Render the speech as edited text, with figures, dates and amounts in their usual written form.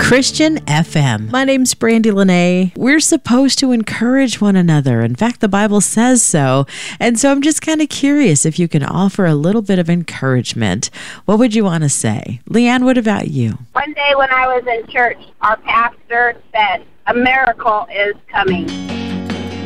Christian FM. My name's Brandy Lene. We're supposed to encourage one another. In fact, the Bible says so. And so I'm just kind of curious if you can offer a little bit of encouragement. What would you want to say? Leanne, what about you? One day when I was in church, our pastor said, "A miracle is coming."